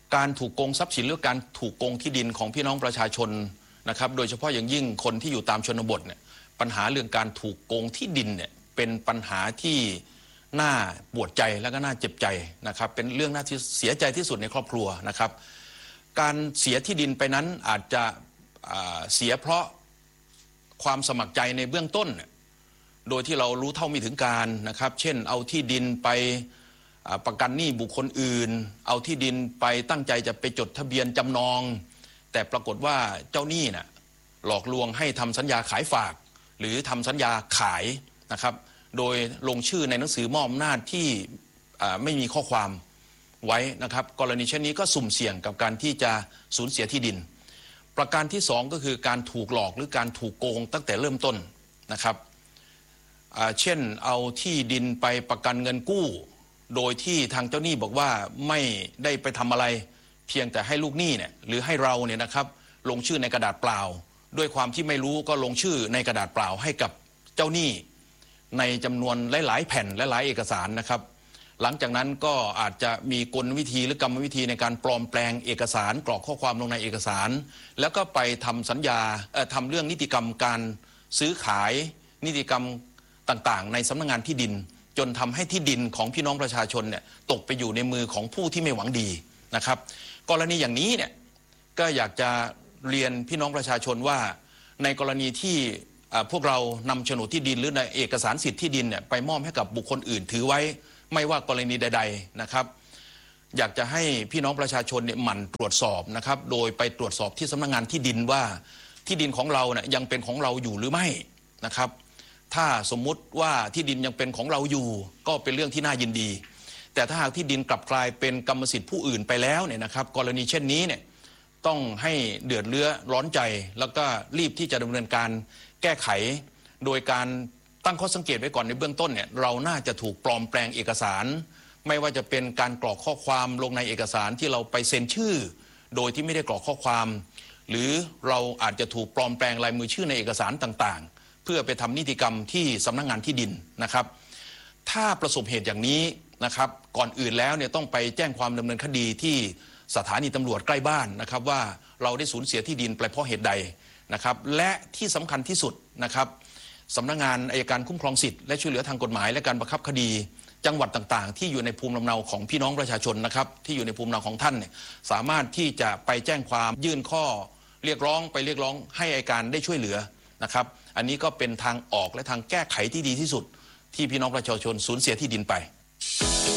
การถูกโกงทรัพย์สินหรือการถูกโกงที่ดินของพี่น้องประชาชนนะครับโดยเฉพาะอย่างยิ่งคนที่อยู่ตามชนบทเนี่ยปัญหาเรื่องการถูกโกงที่ดินเนี่ยเป็นปัญหาที่น่าปวดใจและก็น่าเจ็บใจนะครับเป็นเรื่องน่าที่เสียใจที่สุดในครอบครัวนะครับการเสียที่ดินไปนั้นอาจจะเสียเพราะความสมัครใจในเบื้องต้นโดยที่เรารู้เท่าไม่ถึงการนะครับเช่นเอาที่ดินไปประกันหนี้บุคคลอื่นเอาที่ดินไปตั้งใจจะไปจดทะเบียนจำนองแต่ปรากฏว่าเจ้าหนี้น่ะหลอกลวงให้ทำสัญญาขายฝากหรือทำสัญญาขายนะครับโดยลงชื่อในหนังสือมอบอำนาจที่ไม่มีข้อความไว้นะครับกรณีเช่นนี้ก็สุ่มเสี่ยงกับการที่จะสูญเสียที่ดินประการที่2ก็คือการถูกหลอกหรือการถูกโกงตั้งแต่เริ่มต้นนะครับเช่นเอาที่ดินไปประกันเงินกู้โดยที่ทางเจ้าหนี้บอกว่าไม่ได้ไปทำอะไรเพียงแต่ให้ลูกหนี้เนี่ยหรือให้เราเนี่ยนะครับลงชื่อในกระดาษเปล่าด้วยความที่ไม่รู้ก็ลงชื่อในกระดาษเปล่าให้กับเจ้าหนี้ในจำนวนหลายๆแผ่นและหลายเอกสารนะครับหลังจากนั้นก็อาจจะมีกลวิธีหรือกรรมวิธีในการปลอมแปลงเอกสารกรอกข้อความลงในเอกสารแล้วก็ไปทำสัญญาทำเรื่องนิติกรรมการซื้อขายนิติกรรมต่างๆในสำนักงานที่ดินจนทำให้ที่ดินของพี่น้องประชาชนเนี่ยตกไปอยู่ในมือของผู้ที่ไม่หวังดีนะครับกรณีอย่างนี้เนี่ยก็อยากจะเรียนพี่น้องประชาชนว่าในกรณีที่พวกเรานำโฉนดที่ดินหรือในเอกสารสิทธิ์ที่ดินเนี่ยไปมอบให้กับบุคคลอื่นถือไว้ไม่ว่ากรณีใดๆนะครับอยากจะให้พี่น้องประชาชนเนี่ยหมั่นตรวจสอบนะครับโดยไปตรวจสอบที่สำนักงานที่ดินว่าที่ดินของเราเนี่ยยังเป็นของเราอยู่หรือไม่นะครับถ้าสมมุติว่าที่ดินยังเป็นของเราอยู่ก็เป็นเรื่องที่น่ายินดีแต่ถ้าหากที่ดินกลับกลายเป็นกรรมสิทธิ์ผู้อื่นไปแล้วเนี่ยนะครับกรณีเช่นนี้เนี่ยต้องให้เดือดเรือร้อนใจแล้วก็รีบที่จะดำเนินการแก้ไขโดยการตั้งข้อสังเกตไว้ก่อนในเบื้องต้นเนี่ยเราน่าจะถูกปลอมแปลงเอกสารไม่ว่าจะเป็นการกรอกข้อความลงในเอกสารที่เราไปเซ็นชื่อโดยที่ไม่ได้กรอกข้อความหรือเราอาจจะถูกปลอมแปลงลายมือชื่อในเอกสารต่างๆเพื่อไปทำนิติกรรมที่สำนักงานที่ดินนะครับถ้าประสบเหตุอย่างนี้นะครับก่อนอื่นแล้วเนี่ยต้องไปแจ้งความดำเนินคดีที่สถานีตำรวจใกล้บ้านนะครับว่าเราได้สูญเสียที่ดินไปเพราะเหตุใดนะครับและที่สำคัญที่สุดนะครับสำนักงานอัยการคุ้มครองสิทธิ์และช่วยเหลือทางกฎหมายและการบังคับคดีจังหวัดต่างๆที่อยู่ในภูมิลำเนาของพี่น้องประชาชนนะครับที่อยู่ในภูมิลำเนาของท่านเนี่ยสามารถที่จะไปแจ้งความยื่นข้อเรียกร้องให้อัยการได้ช่วยเหลือนะครับอันนี้ก็เป็นทางออกและทางแก้ไขที่ดีที่สุดที่พี่น้องประชาชนสูญเสียที่ดินไป